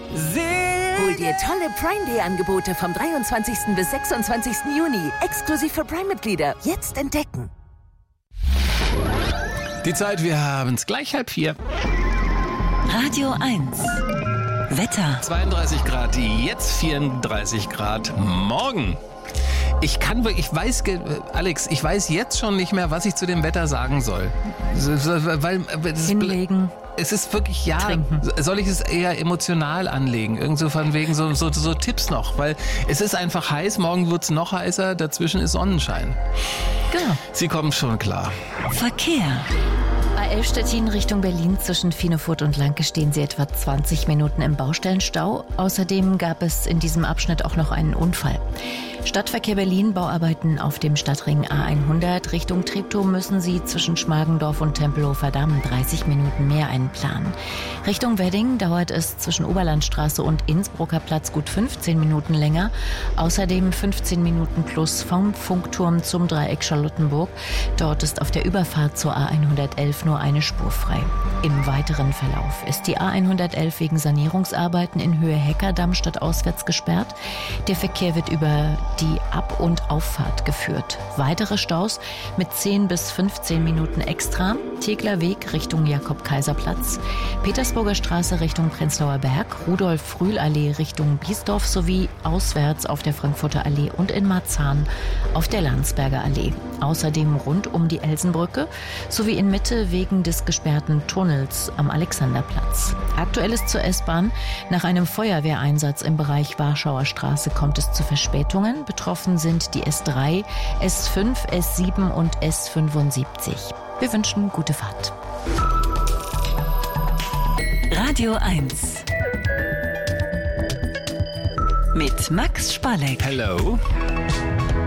Hol dir tolle Prime Day Angebote vom 23. bis 26. Juni. Exklusiv für Prime-Mitglieder. Jetzt entdecken. Die Zeit, wir haben es gleich 3:30. Radio 1. Wetter. 32 Grad, jetzt 34 Grad morgen. Alex, ich weiß jetzt schon nicht mehr, was ich zu dem Wetter sagen soll. Weil Hinlegen. Es ist wirklich, Trinken. Soll ich es eher emotional anlegen? Irgend so von wegen so Tipps noch. Weil es ist einfach heiß, morgen wird es noch heißer, dazwischen ist Sonnenschein. Genau. Sie kommen schon klar. Verkehr. A11 Stettin Richtung Berlin zwischen Fienefurt und Lanke stehen Sie etwa 20 Minuten im Baustellenstau. Außerdem gab es in diesem Abschnitt auch noch einen Unfall. Stadtverkehr Berlin, Bauarbeiten auf dem Stadtring A100 Richtung Treptow müssen Sie zwischen Schmargendorf und Tempelhofer Damm 30 Minuten mehr einplanen. Richtung Wedding dauert es zwischen Oberlandstraße und Innsbrucker Platz gut 15 Minuten länger. Außerdem 15 Minuten plus vom Funkturm zum Dreieck Charlottenburg. Dort ist auf der Überfahrt zur A111 nur eine Spur frei. Im weiteren Verlauf ist die A111 wegen Sanierungsarbeiten in Höhe Heckerdamm stadtauswärts gesperrt. Der Verkehr wird über die Ab- und Auffahrt geführt. Weitere Staus mit 10 bis 15 Minuten extra. Tegler Weg Richtung Jakob-Kaiser-Platz, Petersburger Straße Richtung Prenzlauer Berg, Rudolf-Frühl-Allee Richtung Biesdorf sowie auswärts auf der Frankfurter Allee und in Marzahn auf der Landsberger Allee. Außerdem rund um die Elsenbrücke sowie in Mitte wegen des gesperrten Tunnels am Alexanderplatz. Aktuelles zur S-Bahn. Nach einem Feuerwehreinsatz im Bereich Warschauer Straße kommt es zu Verspätungen. Betroffen sind die S3, S5, S7 und S75. Wir wünschen gute Fahrt. Radio 1 mit Max Spalleck. Hello.